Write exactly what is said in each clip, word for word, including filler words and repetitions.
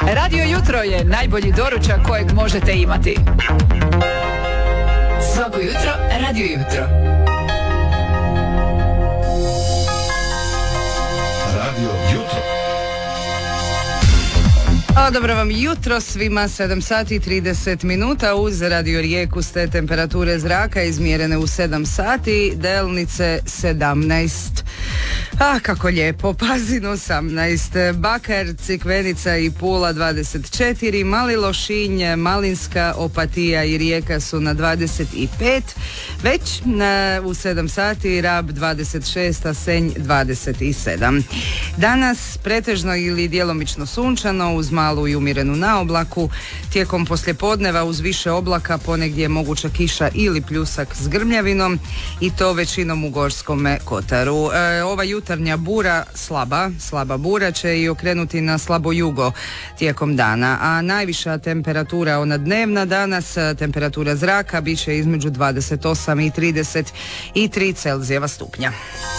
Radio Jutro je najbolji doručak kojeg možete imati. Svako jutro, Radio Jutro. Radio Jutro. A dobro vam jutro svima, sedam sati i trideset minuta. Uz Radio Rijeku ste temperature zraka izmjerene u sedam sati, Delnice sedamnaest. Ah, kako lijepo, Pazin osamnaest, Bakar, Cikvenica i Pula dvadeset četiri, Mali Lošinj, Malinska, Opatija i Rijeka su na dvadeset pet, već na, u sedam sati Rab dvadeset šest, a Senj dvadeset sedam. Danas pretežno ili djelomično sunčano uz malu i umjerenu naoblaku, tijekom poslijepodneva uz više oblaka ponegdje je moguća kiša ili pljusak s grmljavinom i to većinom u Gorskome kotaru. E, ova jutarnja bura, slaba, slaba bura će i okrenuti na slabo jugo tijekom dana, a najviša temperatura ona dnevna danas, temperatura zraka bit će između dvadeset osam i trideset tri Celzijeva stupnja.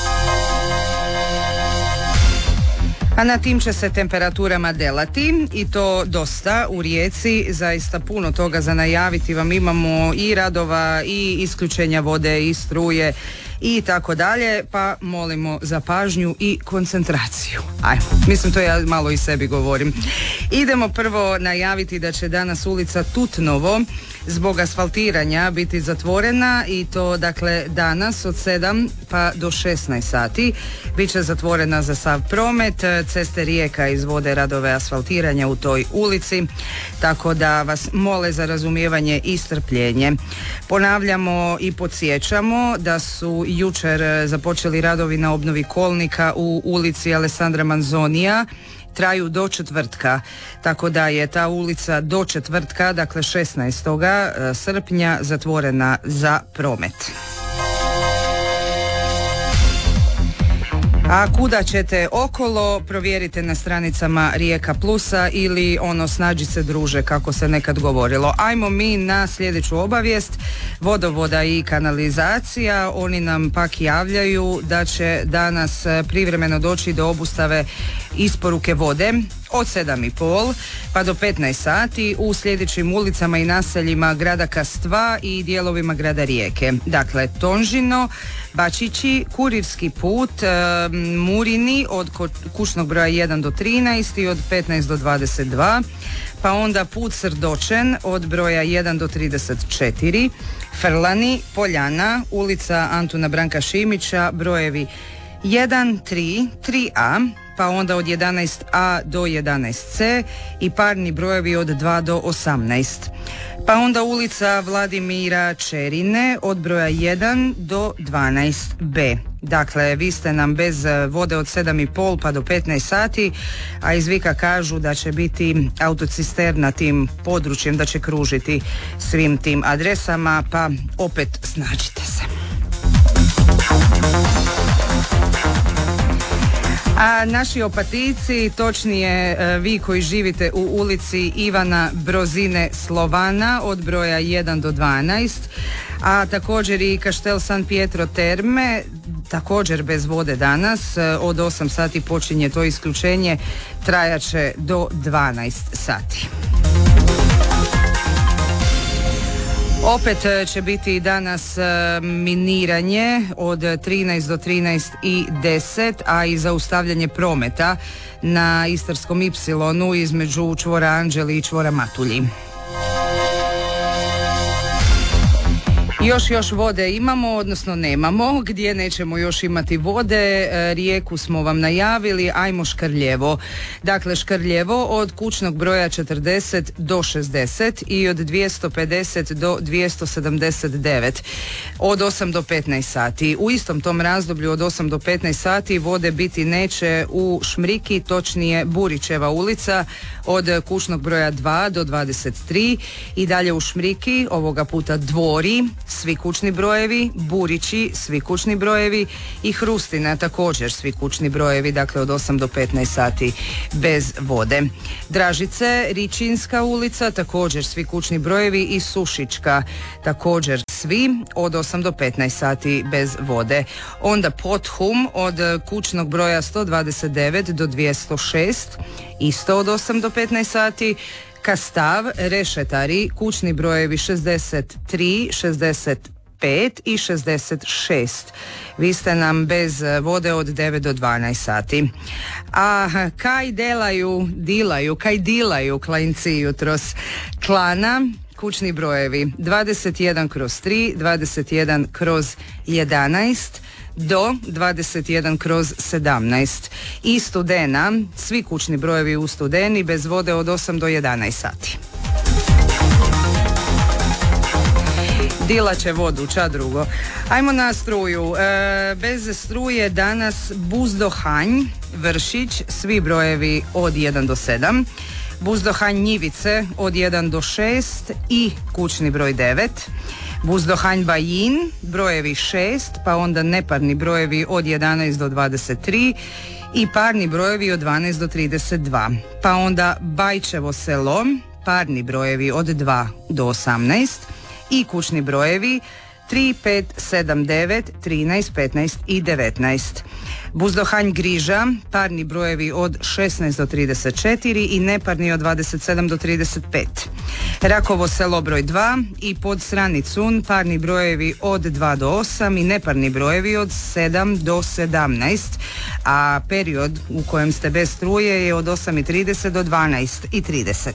A na tim će se temperaturama delati i to dosta u Rijeci, zaista puno toga za najaviti vam, imamo i radova i isključenja vode i struje i tako dalje, pa molimo za pažnju i koncentraciju. Ajmo, mislim to ja malo i sebi govorim. Idemo prvo najaviti da će danas ulica Tutnovo zbog asfaltiranja biti zatvorena i to dakle danas od sedam pa do šesnaest sati. Biće zatvorena za sav promet, ceste Rijeka izvode radove asfaltiranja u toj ulici, tako da vas mole za razumijevanje i strpljenje. Ponavljamo i podsjećamo da su jučer započeli radovi na obnovi kolnika u ulici Alessandra Manzonija, traju do četvrtka, tako da je ta ulica do četvrtka, dakle šesnaestog srpnja, zatvorena za promet. A kuda ćete okolo, provjerite na stranicama Rijeka Plusa ili ono snađi se druže, kako se nekad govorilo. Ajmo mi na sljedeću obavijest. Vodovoda i kanalizacija, oni nam pak javljaju da će danas privremeno doći do obustave isporuke vode od sedam i pol pa do petnaest sati u sljedećim ulicama i naseljima grada Kastva i dijelovima grada Rijeke. Dakle, Tonžino, Bačići, Kurirski put, e, Murini od kućnog broja jedan do trinaest i od petnaest do dvadeset dva, pa onda put Srdočen od broja jedan do trideset četiri, Frlani, Poljana, ulica Antuna Branka Šimića, brojevi jedan, tri, tri a, pa onda od jedanaest a do jedanaest ce i parni brojevi od dva do osamnaest. Pa onda ulica Vladimira Čerine od broja jedan do dvanaest be. Dakle, vi ste nam bez vode od sedam i pol pa do petnaest sati, a iz Vika kažu da će biti autocisterna tim područjem, da će kružiti svim tim adresama, pa opet snađite se. A naši Opatijci, točnije vi koji živite u ulici Ivana Brozine Slovana od broja jedan do dvanaest, a također i Kaštel San Pietro Terme, također bez vode danas, od osam sati počinje to isključenje, trajaće do dvanaest sati. Opet će biti danas miniranje od trinaest do trinaest i deset, a i zaustavljanje prometa na Istarskom ipsilonu između čvora Anđeli i čvora Matulji. Još još vode imamo, odnosno nemamo. Gdje nećemo još imati vode? Rijeku smo vam najavili, ajmo Škrljevo. Dakle, Škrljevo od kućnog broja četrdeset do šezdeset i od dvjesto pedeset do dvjesto sedamdeset devet od osam do petnaest sati. U istom tom razdoblju od osam do petnaest sati vode biti neće u Šmriki, točnije Burićeva ulica od kućnog broja dva do dvadeset tri i dalje u Šmriki, ovoga puta Dvori, svi kućni brojevi, Burići, svi kućni brojevi i Hrustina, također svi kućni brojevi, dakle od osam do petnaest sati bez vode. Dražice, Ričinska ulica, također svi kućni brojevi i Sušička, također svi od osam do petnaest sati bez vode. Onda Pothum od kućnog broja sto dvadeset devet do dvjesto šest, isto od osam do petnaest sati. Kastav, Rešetari, kućni brojevi šezdeset tri, šezdeset pet i šezdeset šest. Vi ste nam bez vode od devet do dvanaest sati. A kaj delaju, dilaju, kaj dilaju klanjci jutros? Klana, kućni brojevi dvadeset jedan kroz tri, dvadeset jedan kroz jedanaest do dvadeset jedan kroz sedamnaest. I Studena, svi kućni brojevi u Studeni bez vode od osam do jedanaest sati. Dila će vodu, ča drugo. Ajmo na struju. E, bez struje danas Buzdohanj, Vršić, svi brojevi od jedan do sedam. Buzdohanj Njivice od jedan do šest i kućni broj devet. Buzdohanj Bajin, brojevi šest, pa onda neparni brojevi od jedanaest do dvadeset tri i parni brojevi od dvanaest do trideset dva. Pa onda Bajčevo selo, parni brojevi od dva do osamnaest i kućni brojevi tri, pet, sedam, devet, trinaest, petnaest i devetnaest. Buzdohanj Griža, parni brojevi od šesnaest do trideset četiri i neparni od dvadeset sedam do trideset pet. Rakovo selo broj dva i Podsrani Cun, parni brojevi od dva do osam i neparni brojevi od sedam do sedamnaest, a period u kojem ste bez struje je od osam i trideset do dvanaest i trideset.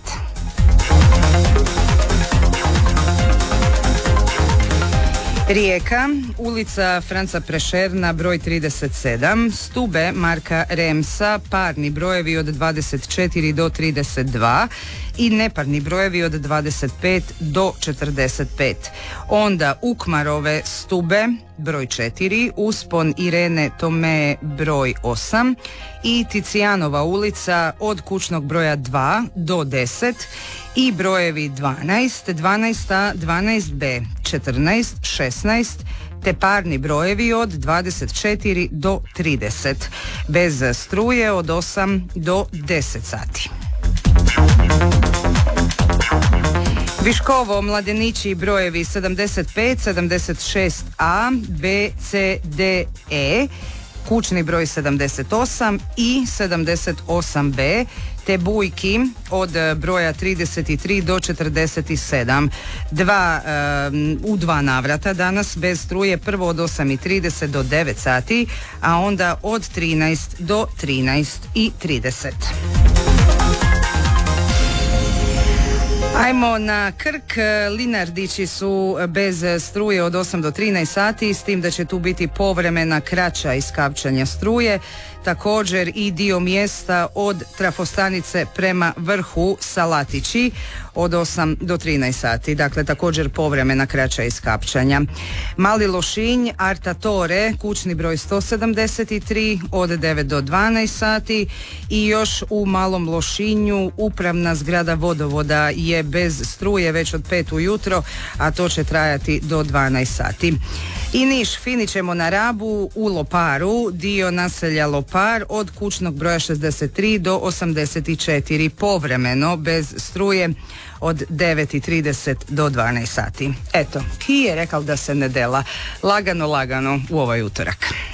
Rijeka, ulica Franca Prešerna, broj trideset sedam, Stube Marka Remsa, parni brojevi od dvadeset četiri do trideset dva i neparni brojevi od dvadeset pet do četrdeset pet. Onda Ukmarove Stube, broj četiri, Uspon Irene Tome, broj osam i Ticijanova ulica od kućnog broja dva do deset i brojevi dvanaest, dvanaest a, dvanaest be, četrnaest, šesnaest te parni brojevi od dvadeset četiri do trideset. Bez struje od osam do deset sati. Viškovo, Mladenići, brojevi sedamdeset pet, sedamdeset šest a, b, c, d, e, kućni broj sedamdeset osam i sedamdeset osam be, te Bujki od broja trideset tri do četrdeset sedam. Dva, um, u dva navrata danas bez struje, prvo od osam i trideset do devet sati, a onda od trinaest do trinaest i trideset. Ajmo na Krk. Linardići su bez struje od osam do trinaest sati, s tim da će tu biti povremena kraća iskapčanja struje. Također i dio mjesta od trafostanice prema vrhu Salatići od osam do trinaest sati. Dakle, također povremena kraća iskapčanja. Mali Lošinj, Artatore, kućni broj sto sedamdeset tri od devet do dvanaest sati i još u Malom Lošinju upravna zgrada vodovoda je bez struje već od pet ujutro, a to će trajati do dvanaest sati. I Niš, finit ćemo na Rabu u Loparu, dio naselja Lopar od kućnog broja šezdeset tri do osamdeset četiri, povremeno bez struje od devet i trideset do dvanaest sati. Eto, ki je rekao da se ne dela? Lagano, lagano u ovaj utorak.